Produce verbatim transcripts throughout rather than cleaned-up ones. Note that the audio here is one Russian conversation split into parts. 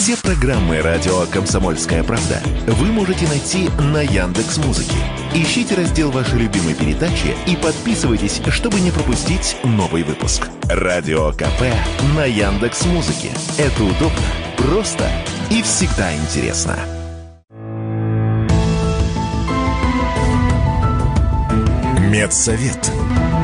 Все программы радио «Комсомольская правда» вы можете найти на Яндекс.Музыке. Ищите раздел вашей любимой передачи и подписывайтесь, чтобы не пропустить новый выпуск. Радио КП на Яндекс.Музыке. Это удобно, просто и всегда интересно. Медсовет.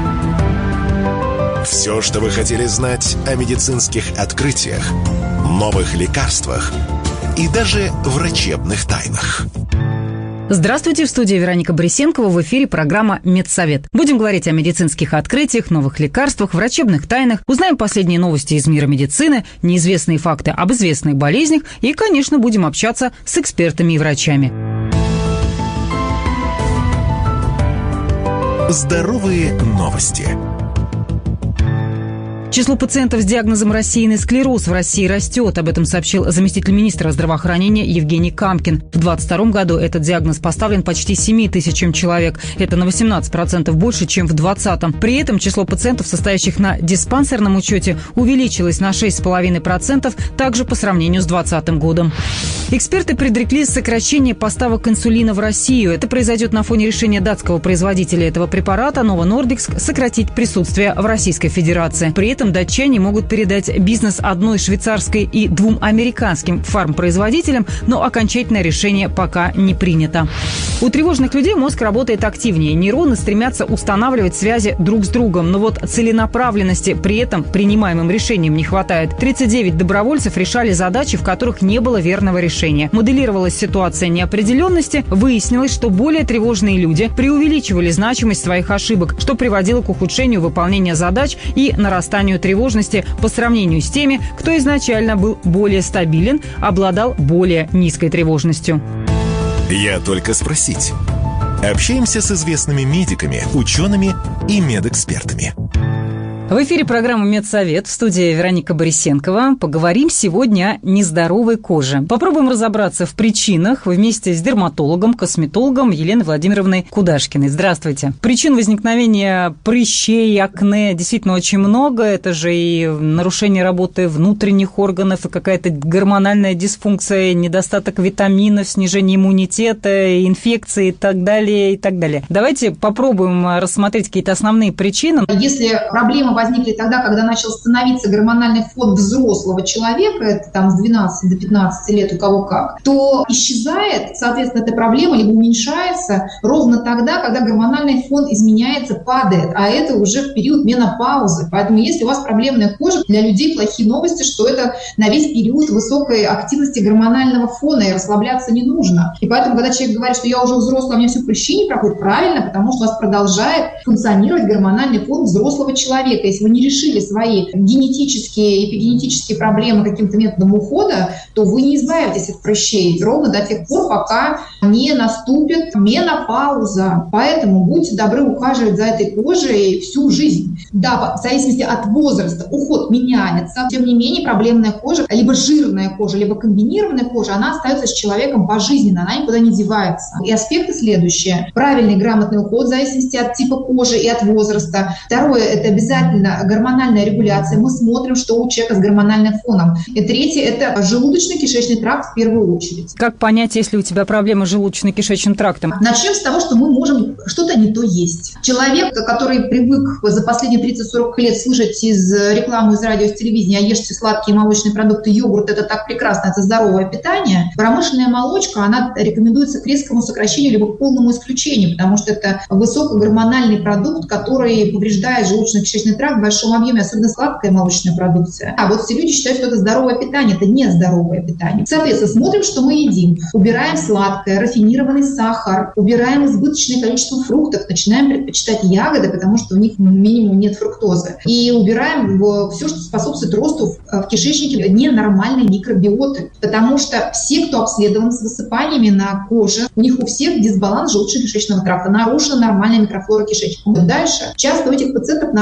Все, что вы хотели знать о медицинских открытиях, новых лекарствах и даже врачебных тайнах. Здравствуйте, в студии Вероника Борисенкова, в эфире программа «Медсовет». Будем говорить о медицинских открытиях, новых лекарствах, врачебных тайнах, узнаем последние новости из мира медицины, неизвестные факты об известных болезнях и, конечно, будем общаться с экспертами и врачами. Здоровые новости. Число пациентов с диагнозом рассеянный склероз в России растет. Об этом сообщил заместитель министра здравоохранения Евгений Камкин. В двадцать втором году этот диагноз поставлен почти семи тысячам человек. Это на восемнадцать процентов больше, чем в двадцатом. При этом число пациентов, состоящих на диспансерном учете, увеличилось на шесть целых пять десятых процента, также по сравнению с двадцатым годом. Эксперты предрекли сокращение поставок инсулина в Россию. Это произойдет на фоне решения датского производителя этого препарата Novo Nordisk сократить присутствие в Российской Федерации. При этом датчане могут передать бизнес одной швейцарской и двум американским фармпроизводителям, но окончательное решение пока не принято. У тревожных людей мозг работает активнее. Нейроны стремятся устанавливать связи друг с другом, но вот целенаправленности при этом принимаемым решениям не хватает. тридцать девять добровольцев решали задачи, в которых не было верного решения. Моделировалась ситуация неопределенности, выяснилось, что более тревожные люди преувеличивали значимость своих ошибок, что приводило к ухудшению выполнения задач и нарастанию тревожности по сравнению с теми, кто изначально был более стабилен, обладал более низкой тревожностью. Я только спросить. Общаемся с известными медиками, учеными и медэкспертами. В эфире программа «Медсовет», в студии Вероника Борисенкова. Поговорим сегодня о нездоровой коже. Попробуем разобраться в причинах вместе с дерматологом, косметологом Еленой Владимировной Кудашкиной. Здравствуйте. Причин возникновения прыщей, акне действительно очень много. Это же и нарушение работы внутренних органов, и какая-то гормональная дисфункция, недостаток витаминов, снижение иммунитета, инфекции и так далее, и так далее. Давайте попробуем рассмотреть какие-то основные причины. Если проблема возникли тогда, когда начал становиться гормональный фон взрослого человека, это там с двенадцати до пятнадцати лет у кого как, то исчезает, соответственно, эта проблема либо уменьшается ровно тогда, когда гормональный фон изменяется, падает, а это уже в период менопаузы. Поэтому если у вас проблемная кожа, для людей плохие новости, что это на весь период высокой активности гормонального фона, и расслабляться не нужно. И поэтому, когда человек говорит, что я уже взрослый, а у меня все прыщи не проходят, правильно, потому что у вас продолжает функционировать гормональный фон взрослого человека. Если вы не решили свои генетические, эпигенетические проблемы каким-то методом ухода, то вы не избавитесь от прыщей ровно до тех пор, пока не наступит менопауза. Поэтому будьте добры ухаживать за этой кожей всю жизнь. Да, в зависимости от возраста уход меняется. Тем не менее, проблемная кожа, либо жирная кожа, либо комбинированная кожа, она остается с человеком пожизненно, она никуда не девается. И аспекты следующие. Правильный, грамотный уход в зависимости от типа кожи и от возраста. Второе – это обязательно гормональная регуляция. Мы смотрим, что у человека с гормональным фоном. И третье – это желудочно-кишечный тракт в первую очередь. Как понять, если у тебя проблемы с желудочно-кишечным трактом? Начнем с того, что мы можем что-то не то есть. Человек, который привык за последние тридцать-сорок лет слышать из рекламы, из радио, из телевидения: ешьте сладкие молочные продукты, йогурт – это так прекрасно, это здоровое питание. Промышленная молочка, она рекомендуется к резкому сокращению либо к полному исключению, потому что это высокогормональный продукт, который повреждает желудочно-кишечный тракт в большом объеме, особенно сладкая молочная продукция. А вот все люди считают, что это здоровое питание. Это не здоровое питание. Соответственно, смотрим, что мы едим. Убираем сладкое, рафинированный сахар, убираем избыточное количество фруктов, начинаем предпочитать ягоды, потому что у них минимум нет фруктозы. И убираем все, что способствует росту в кишечнике ненормальной микробиоты. Потому что все, кто обследован с высыпаниями на коже, у них у всех дисбаланс желудочно-кишечного тракта, нарушена нормальная микрофлора кишечника. Дальше часто у этих пациентов нарушена периодическая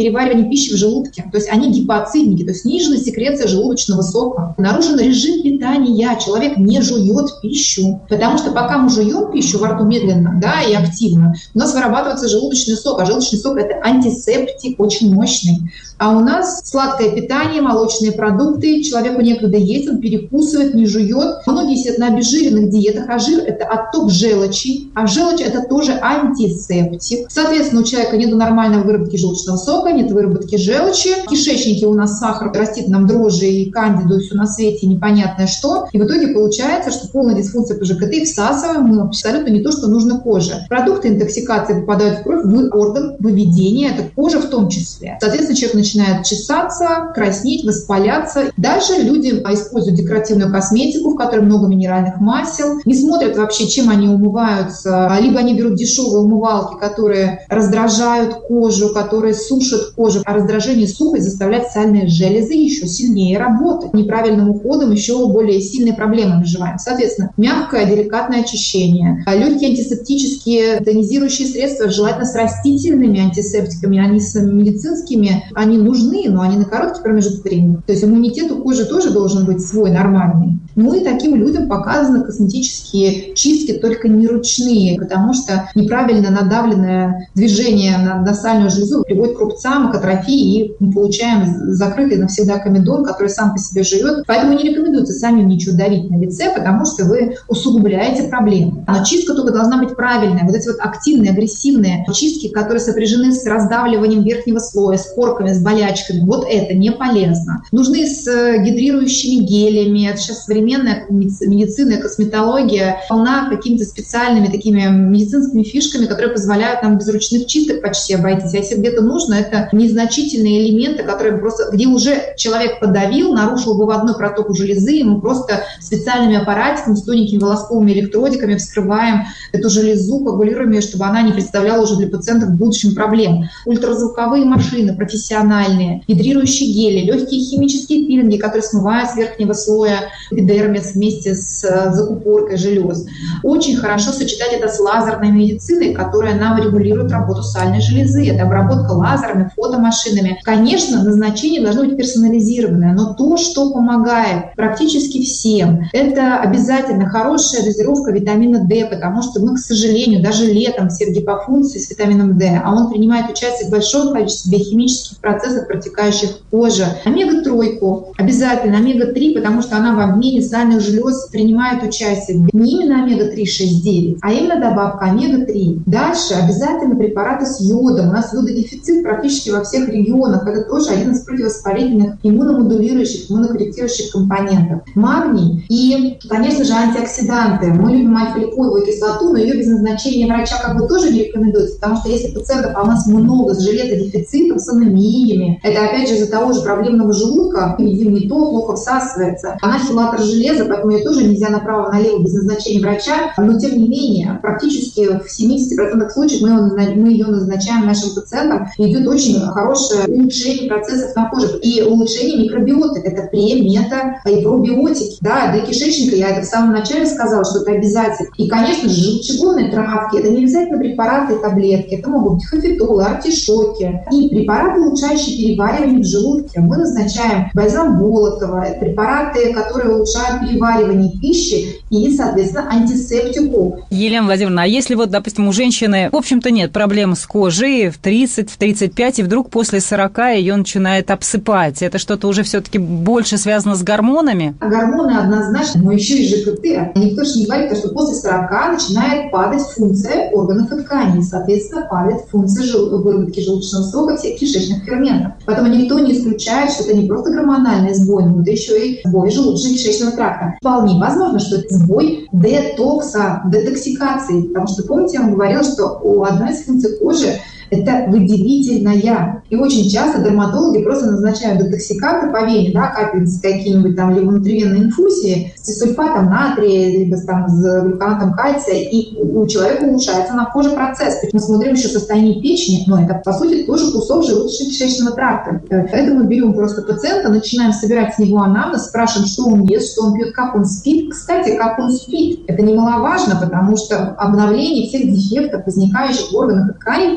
переваривания пищи в желудке. То есть они гипоацидники, то есть снижена секреция желудочного сока. Нарушен режим питания. Человек не жует пищу. Потому что пока мы жуем пищу во рту медленно, да, и активно, у нас вырабатывается желудочный сок. А желудочный сок – это антисептик очень мощный. А у нас сладкое питание, молочные продукты, человеку некогда есть, он перекусывает, не жует. Многие сидят на обезжиренных диетах, а жир – это отток желчи, а желчь – это тоже антисептик. Соответственно, у человека нет нормальной выработки желчного сока, нет выработки желчи. В кишечнике у нас сахар, растит нам дрожжи и кандиду, и все на свете, непонятное что. И в итоге получается, что полная дисфункция пэ жэ ка тэ, и всасываем мы абсолютно не то, что нужно коже. Продукты интоксикации попадают в кровь, в орган выведения, это кожа в том числе. Соответственно, человек начинает начинает чесаться, краснеть, воспаляться. Дальше люди используют декоративную косметику, в которой много минеральных масел, не смотрят вообще, чем они умываются. Либо они берут дешевые умывалки, которые раздражают кожу, которые сушат кожу. А раздражение и сухость заставляет сальные железы еще сильнее работать. Неправильным уходом еще более сильные проблемы наживаем. Соответственно, мягкое, деликатное очищение. Легкие антисептические тонизирующие средства, желательно с растительными антисептиками, а не с медицинскими. Они нужны, но они на короткий промежуток времени. То есть иммунитет у кожи тоже должен быть свой, нормальный. Ну и таким людям показаны косметические чистки, только не ручные, потому что неправильно надавленное движение на досальную железу приводит к рубцам, к атрофии, и мы получаем закрытый навсегда комедон, который сам по себе живет. Поэтому не рекомендуется самим ничего давить на лице, потому что вы усугубляете проблему. Но чистка только должна быть правильная. Вот эти вот активные, агрессивные чистки, которые сопряжены с раздавливанием верхнего слоя, с корками, с болячками, вот это не полезно. Нужны с гидрирующими гелями. Это сейчас современная медицина, косметология полна какими-то специальными такими медицинскими фишками, которые позволяют нам без ручных чисток почти обойтись. А если где-то нужно, это незначительные элементы, которые просто, где уже человек подавил, нарушил выводной проток у железы, и мы просто специальными аппаратиками с тоненькими волосковыми электродиками вскрываем эту железу, коагулируем ее, чтобы она не представляла уже для пациентов в будущем проблем. Ультразвуковые машины профессиональные, гидрирующие гели, легкие химические пилинги, которые смывают с верхнего слоя эпидермис вместе с закупоркой желез. Очень хорошо сочетать это с лазерной медициной, которая нам регулирует работу сальной железы. Это обработка лазерами, фотомашинами. Конечно, назначение должно быть персонализированное, но то, что помогает практически всем, это обязательно хорошая дозировка витамина дэ, потому что мы, к сожалению, даже летом все в гипофункции с витамином дэ, а он принимает участие в большом количестве биохимических процессов, протекающих в коже. омега-тройку обязательно, омега-три, потому что она в обмене сальных желез принимает участие. Не именно омега-три, шесть, девять, а именно добавка омега-три. Дальше обязательно препараты с йодом. У нас йододефицит практически во всех регионах. Это тоже один из противовоспалительных, иммуномодулирующих, иммунокорректирующих компонентов. Магний и, конечно же, антиоксиданты. Мы любим альфа-липоевую кислоту, но ее без назначения врача как бы тоже не рекомендуется, потому что если пациентов у нас много с железодефицитом, с анемиями, это опять же из-за того же проблемного желудка, едим не то, плохо всасывается. Она хилатор железа, поэтому ее тоже нельзя направо-налево без назначения врача, но тем не менее, практически в семидесяти процентах случаев мы, его, мы ее назначаем нашим пациентам, и идет очень хорошее улучшение процессов на коже и улучшение микробиоты. Это пре, мета и пробиотики. Да, для кишечника я это в самом начале сказала, что это обязательно. И, конечно же, желчегонные травки, это не обязательно препараты и таблетки, это могут быть хафитолы, артишоки и препараты, улучшающие переваривание в желудке. Мы назначаем бальзам Болотова, препараты, которые улучшают переваривание пищи и, соответственно, антисептику. Елена Владимировна, а если вот, допустим, у женщины, в общем-то, нет проблем с кожей в тридцать, в тридцать пять, и вдруг после сорока ее начинает обсыпать, это что-то уже все-таки больше связано с гормонами? Гормоны однозначно, но еще и жэ ка тэ. Никто же не говорит, что после сорока начинает падать функция органов и тканей, соответственно, падает функция жел... выработки желчного сока, всех кишечных ферментов. Поэтому никто не исключает, что это не просто гормональный сбой, но это еще и сбой желудочно-кишечного тракта. Вполне возможно, что это сбой детокса, детоксикации, потому что, помните, я вам говорила, что у одной из функций кожи это выделительная. И очень часто дерматологи просто назначают детоксиканты по вене, да, капельницы какие-нибудь там, либо внутривенные инфузии с сульфатом натрия, либо там, с глюконатом кальция, и у человека улучшается на коже процесс. Мы смотрим еще состояние печени, но это, по сути, тоже кусок желудочно-кишечного тракта. Поэтому мы берем просто пациента, начинаем собирать с него анамнез, спрашиваем, что он ест, что он пьет, как он спит. Кстати, как он спит, это немаловажно, потому что обновление всех дефектов, возникающих в органах и тканях, происходит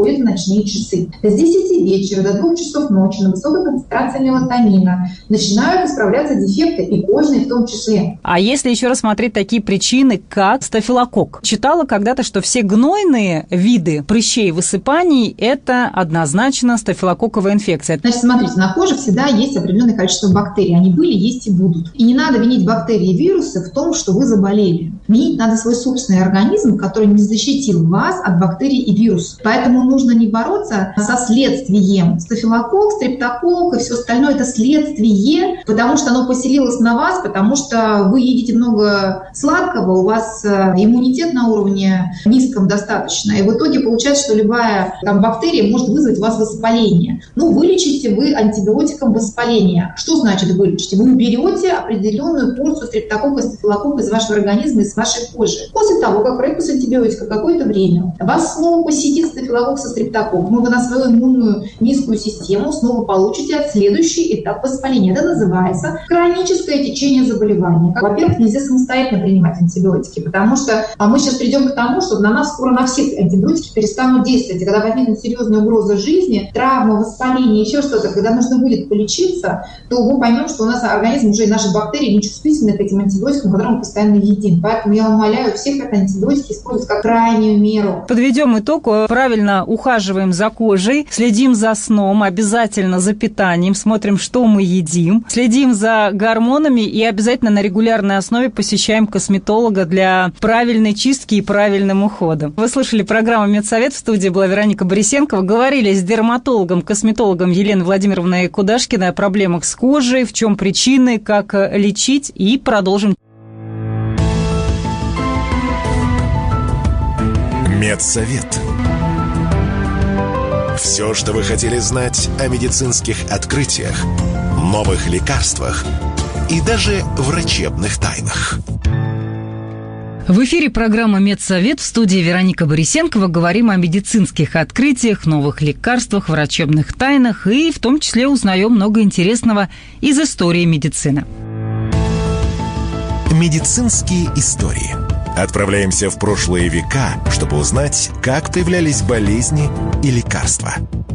переходит в ночные часы. С десяти вечера до двух часов ночи на высокой концентрации мелатонина начинают исправляться дефекты и кожные в том числе. А если еще рассмотреть такие причины, как стафилококк? Читала когда-то, что все гнойные виды прыщей и высыпаний – это однозначно стафилококковая инфекция. Значит, смотрите, на коже всегда есть определенное количество бактерий. Они были, есть и будут. И не надо винить бактерии и вирусы в том, что вы заболели. Винить надо свой собственный организм, который не защитил вас от бактерий и вирусов. Поэтому нужно не бороться со следствием. Стафилококк, стрептококк и все остальное – это следствие, потому что оно поселилось на вас, потому что вы едите много сладкого, у вас иммунитет на уровне низком достаточно. И в итоге получается, что любая там, бактерия может вызвать у вас воспаление. Ну, вылечите вы антибиотиком воспаление. Что значит вылечите? Вы уберете определенную порцию стрептококка и стафилококка из вашего организма, из вашей кожи. После того, как пройдет после антибиотика какое-то время, вас снова посетит стафилококк со стрептококком, и вы на свою иммунную низкую систему снова получите следующий этап воспаления. Это называется хроническое течение заболевания. Во-первых, нельзя самостоятельно принимать антибиотики, потому что а мы сейчас придем к тому, что на нас скоро на всех антибиотики перестанут действовать. И когда возникнет серьезная угроза жизни, травма, воспаление, еще что-то, когда нужно будет полечиться, то мы поймем, что у нас организм уже и наши бактерии нечувствительны к этим антибиотикам, которые мы постоянно едим. Поэтому я умоляю всех это антибиотики использовать как крайнюю меру. Подведем итог. Правильно ухаживаем за кожей, следим за сном, обязательно за питанием, смотрим, что мы едим, следим за гормонами и обязательно на регулярной основе посещаем косметолога для правильной чистки и правильным уходом. Вы слышали программу «Медсовет». В студии была Вероника Борисенкова. Говорили с дерматологом, косметологом Еленой Владимировной Кудашкиной о проблемах с кожей, в чем причины, как лечить, и продолжим. Медсовет. Все, что вы хотели знать о медицинских открытиях, новых лекарствах и даже врачебных тайнах. В эфире программа «Медсовет», в студии Вероника Борисенкова. Говорим о медицинских открытиях, новых лекарствах, врачебных тайнах и в том числе узнаем много интересного из истории медицины. Медицинские истории. Отправляемся в прошлые века, чтобы узнать, как появлялись болезни и лекарства.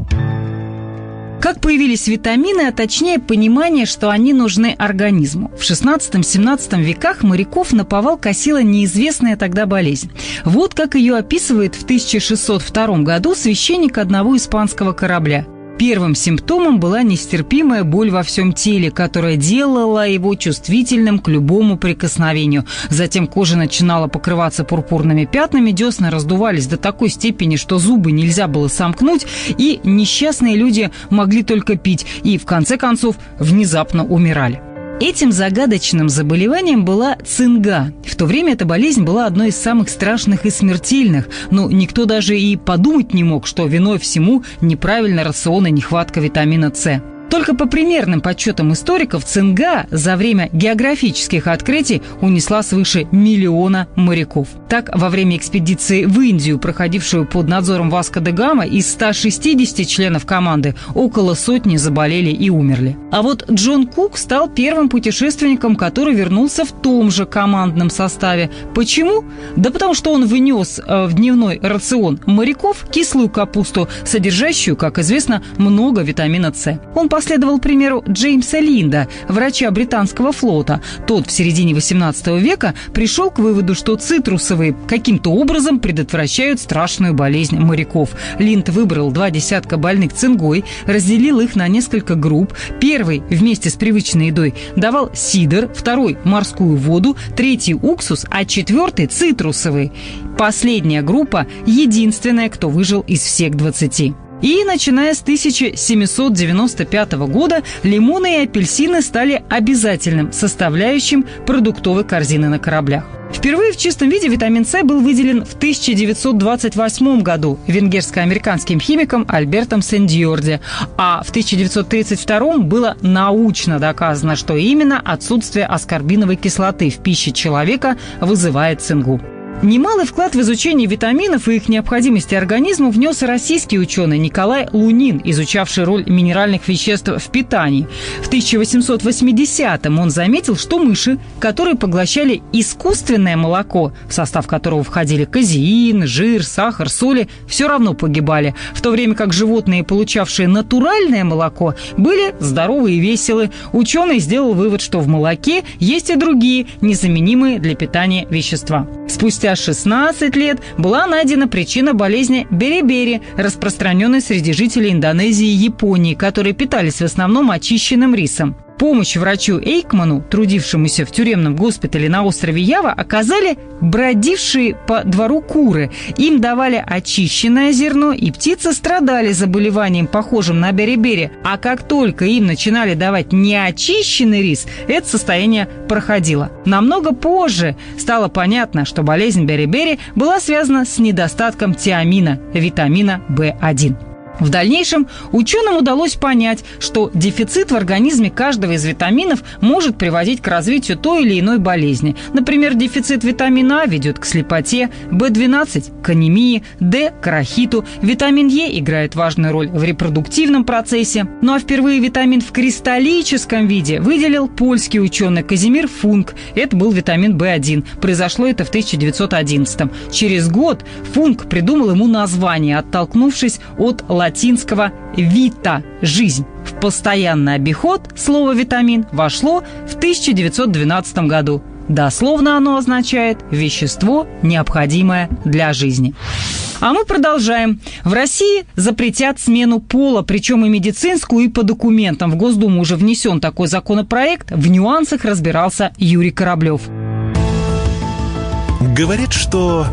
Как появились витамины, а точнее понимание, что они нужны организму. В шестнадцатом-семнадцатом веках моряков наповал косила неизвестная тогда болезнь. Вот как ее описывает в тысяча шестьсот втором году священник одного испанского корабля. Первым симптомом была нестерпимая боль во всем теле, которая делала его чувствительным к любому прикосновению. Затем кожа начинала покрываться пурпурными пятнами, десны раздувались до такой степени, что зубы нельзя было сомкнуть, и несчастные люди могли только пить и, в конце концов, внезапно умирали. Этим загадочным заболеванием была цинга. В то время эта болезнь была одной из самых страшных и смертельных, но никто даже и подумать не мог, что виной всему неправильный рацион и нехватка витамина С. Только по примерным подсчетам историков, цинга за время географических открытий унесла свыше миллиона моряков. Так, во время экспедиции в Индию, проходившую под надзором Васко де Гама, из ста шестидесяти членов команды около сотни заболели и умерли. А вот Джон Кук стал первым путешественником, который вернулся в том же командном составе. Почему? Да потому что он внес в дневной рацион моряков кислую капусту, содержащую, как известно, много витамина С. Он последовал примеру Джеймса Линда, врача британского флота. Тот в середине восемнадцатого века пришел к выводу, что цитрусовые каким-то образом предотвращают страшную болезнь моряков. Линд выбрал два десятка больных цингой, разделил их на несколько групп. Первый вместе с привычной едой давал сидр, второй – морскую воду, третий – уксус, а четвертый – цитрусовый. Последняя группа – единственная, кто выжил из всех двадцати. И начиная с тысяча семьсот девяносто пятого года лимоны и апельсины стали обязательным составляющим продуктовой корзины на кораблях. Впервые в чистом виде витамин С был выделен в тысяча девятьсот двадцать восьмом году венгерско-американским химиком Альбертом Сендьорди, а в тысяча девятьсот тридцать втором было научно доказано, что именно отсутствие аскорбиновой кислоты в пище человека вызывает цингу. Немалый вклад в изучение витаминов и их необходимости организму внес и российский ученый Николай Лунин, изучавший роль минеральных веществ в питании. В тысяча восемьсот восьмидесятом он заметил, что мыши, которые поглощали искусственное молоко, в состав которого входили казеин, жир, сахар, соли, все равно погибали, в то время как животные, получавшие натуральное молоко, были здоровы и веселы. Ученый сделал вывод, что в молоке есть и другие, незаменимые для питания вещества. Спустя шестнадцать лет была найдена причина болезни бери-бери, распространенной среди жителей Индонезии и Японии, которые питались в основном очищенным рисом. Помощь врачу Эйкману, трудившемуся в тюремном госпитале на острове Ява, оказали бродившие по двору куры. Им давали очищенное зерно, и птицы страдали заболеванием, похожим на бери-бери. А как только им начинали давать неочищенный рис, это состояние проходило. Намного позже стало понятно, что болезнь бери-бери была связана с недостатком тиамина, витамина бэ один. В дальнейшем ученым удалось понять, что дефицит в организме каждого из витаминов может приводить к развитию той или иной болезни. Например, дефицит витамина А ведет к слепоте, бэ двенадцать – к анемии, Д – к рахиту, витамин Е играет важную роль в репродуктивном процессе. Ну а впервые витамин в кристаллическом виде выделил польский ученый Казимир Функ. Это был витамин бэ один. Произошло это в тысяча девятьсот одиннадцатом. Через год Функ придумал ему название, оттолкнувшись от латинского «вита» – «жизнь». В постоянный обиход слово «витамин» вошло в тысяча девятьсот двенадцатом году. Дословно оно означает «вещество, необходимое для жизни». А мы продолжаем. В России запретят смену пола, причем и медицинскую, и по документам. В Госдуму уже внесен такой законопроект. В нюансах разбирался Юрий Кораблев. Говорят, что...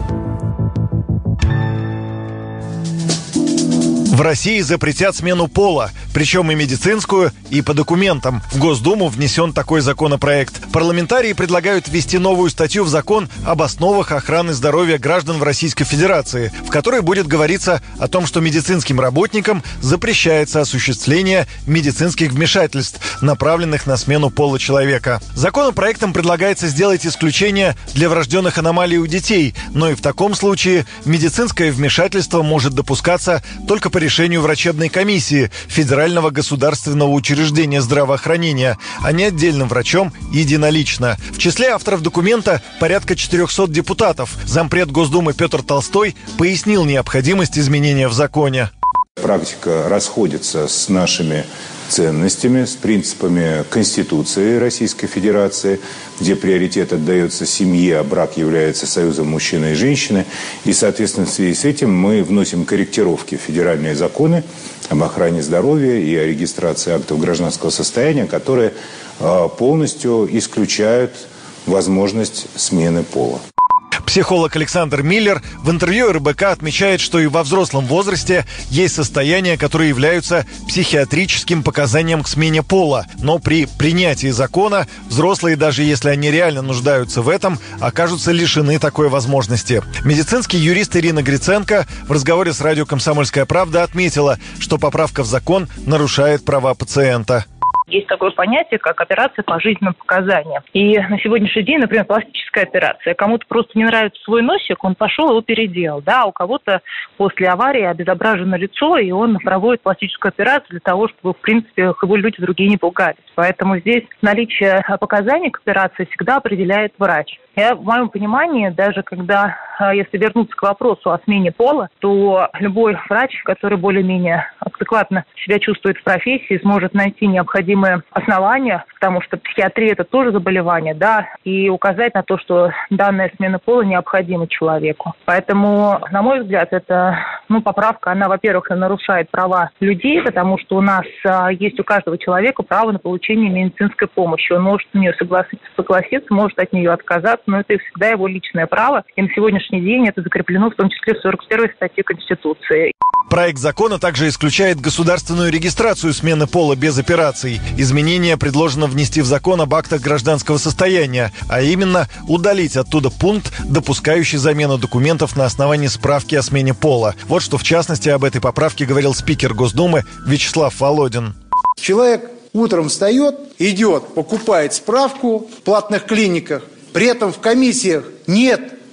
В России запретят смену пола, причем и медицинскую, и по документам. В Госдуму внесен такой законопроект. Парламентарии предлагают ввести новую статью в закон об основах охраны здоровья граждан в Российской Федерации, в которой будет говориться о том, что медицинским работникам запрещается осуществление медицинских вмешательств, направленных на смену пола человека. Законопроектом предлагается сделать исключение для врожденных аномалий у детей, но и в таком случае медицинское вмешательство может допускаться только по решению врачебной комиссии Федерального государственного учреждения здравоохранения, а не отдельным врачом единолично. В числе авторов документа порядка четырехсот депутатов. Зампред Госдумы Петр Толстой пояснил необходимость изменения в законе. Практика расходится с нашими ценностями, с принципами Конституции Российской Федерации, где приоритет отдается семье, а брак является союзом мужчины и женщины. И, соответственно, в связи с этим мы вносим корректировки в федеральные законы об охране здоровья и о регистрации актов гражданского состояния, которые полностью исключают возможность смены пола. Психолог Александр Миллер в интервью эр бэ ка отмечает, что и во взрослом возрасте есть состояния, которые являются психиатрическим показанием к смене пола. Но при принятии закона взрослые, даже если они реально нуждаются в этом, окажутся лишены такой возможности. Медицинский юрист Ирина Гриценко в разговоре с радио «Комсомольская правда» отметила, что поправка в закон нарушает права пациента. Есть такое понятие, как операция по жизненным показаниям. И на сегодняшний день, например, пластическая операция. Кому-то просто не нравится свой носик, он пошел его переделал. Да, у кого-то после аварии обезображено лицо, и он проводит пластическую операцию для того, чтобы, в принципе, его люди другие не пугались. Поэтому здесь наличие показаний к операции всегда определяет врач. Я, в моем понимании, даже когда, если вернуться к вопросу о смене пола, то любой врач, который более-менее адекватно себя чувствует в профессии, сможет найти необходимые основания, потому что психиатрия – это тоже заболевание, да, и указать на то, что данная смена пола необходима человеку. Поэтому, на мой взгляд, это, ну, поправка, она, во-первых, нарушает права людей, потому что у нас а, есть у каждого человека право на получение медицинской помощи. Он может на нее согласиться, согласиться, может от нее отказаться, но это всегда его личное право. И на сегодняшний день это закреплено в том числе в сорок первой статье Конституции. Проект закона также исключает государственную регистрацию смены пола без операций. Изменения предложено внести в закон об актах гражданского состояния, а именно удалить оттуда пункт, допускающий замену документов на основании справки о смене пола. Вот что в частности об этой поправке говорил спикер Госдумы Вячеслав Володин. Человек утром встает, идет, покупает справку в платных клиниках, при этом в комиссиях нет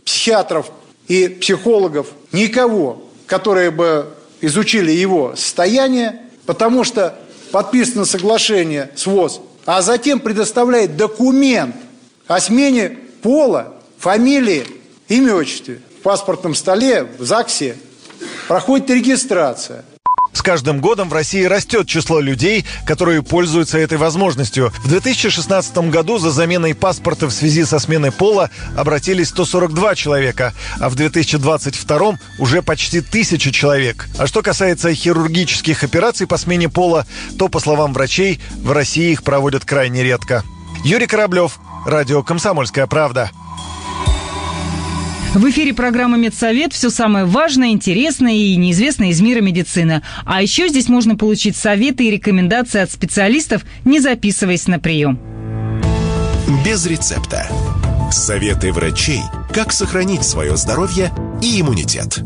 психиатров и психологов, никого, которые бы изучили его состояние, потому что подписано соглашение с ВОЗ, а затем предоставляет документ о смене пола, фамилии, имя, отчестве. В паспортном столе, в ЗАГСе проходит регистрация. С каждым годом в России растет число людей, которые пользуются этой возможностью. В две тысячи шестнадцатом году за заменой паспорта в связи со сменой пола обратились сто сорок два человека, а в две тысячи двадцать втором уже почти тысяча человек. А что касается хирургических операций по смене пола, то, по словам врачей, в России их проводят крайне редко. Юрий Кораблев, радио «Комсомольская правда». В эфире программа «Медсовет». Все самое важное, интересное и неизвестное из мира медицины. А еще здесь можно получить советы и рекомендации от специалистов, не записываясь на прием. Без рецепта. Советы врачей, как сохранить свое здоровье и иммунитет.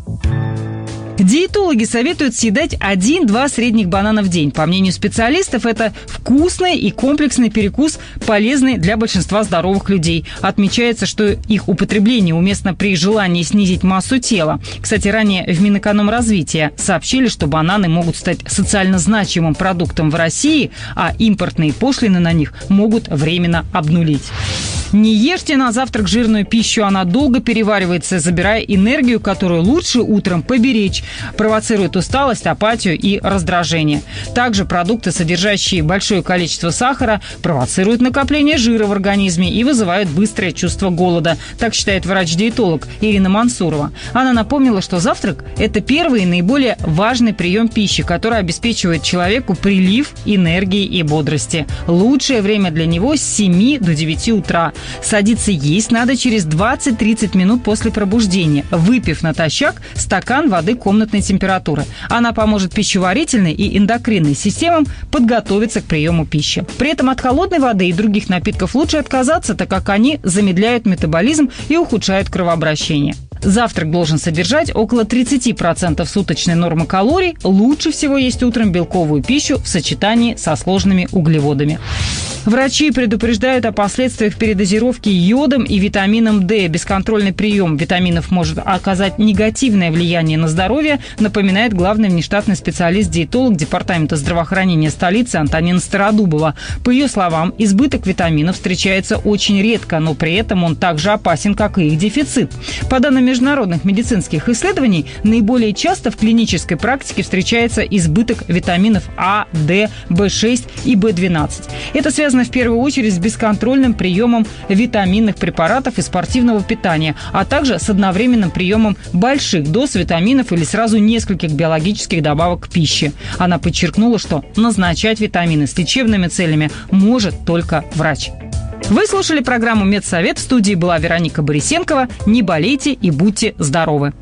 Диетологи советуют съедать один-два средних банана в день. По мнению специалистов, это вкусный и комплексный перекус, полезный для большинства здоровых людей. Отмечается, что их употребление уместно при желании снизить массу тела. Кстати, ранее в Минэкономразвития сообщили, что бананы могут стать социально значимым продуктом в России, а импортные пошлины на них могут временно обнулить. Не ешьте на завтрак жирную пищу, она долго переваривается, забирая энергию, которую лучше утром поберечь. Провоцирует усталость, апатию и раздражение. Также продукты, содержащие большое количество сахара, провоцируют накопление жира в организме и вызывают быстрое чувство голода. Так считает врач-диетолог Ирина Мансурова. Она напомнила, что завтрак – это первый и наиболее важный прием пищи, который обеспечивает человеку прилив энергии и бодрости. Лучшее время для него с семи до девяти утра. Садиться есть надо через двадцать-тридцать минут после пробуждения, выпив натощак стакан воды комнатной температуры. Она поможет пищеварительной и эндокринной системам подготовиться к приему пищи. При этом от холодной воды и других напитков лучше отказаться, так как они замедляют метаболизм и ухудшают кровообращение. Завтрак должен содержать около тридцать процентов суточной нормы калорий. Лучше всего есть утром белковую пищу в сочетании со сложными углеводами. Врачи предупреждают о последствиях передозировки йодом и витамином D. Бесконтрольный прием витаминов может оказать негативное влияние на здоровье, напоминает главный внештатный специалист-диетолог Департамента здравоохранения столицы Антонина Стародубова. По ее словам, избыток витаминов встречается очень редко, но при этом он также опасен, как и их дефицит. По данным международных медицинских исследований, наиболее часто в клинической практике встречается избыток витаминов А, D, бэ шесть и бэ двенадцать. Это связано в первую очередь с бесконтрольным приемом витаминных препаратов и спортивного питания, а также с одновременным приемом больших доз витаминов или сразу нескольких биологических добавок к пище. Она подчеркнула, что назначать витамины с лечебными целями может только врач. Вы слушали программу «Медсовет». В студии была Вероника Борисенкова. Не болейте и будьте здоровы.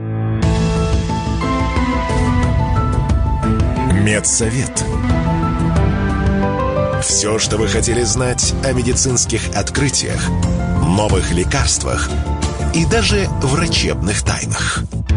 Медсовет. Все, что вы хотели знать о медицинских открытиях, новых лекарствах и даже врачебных тайнах.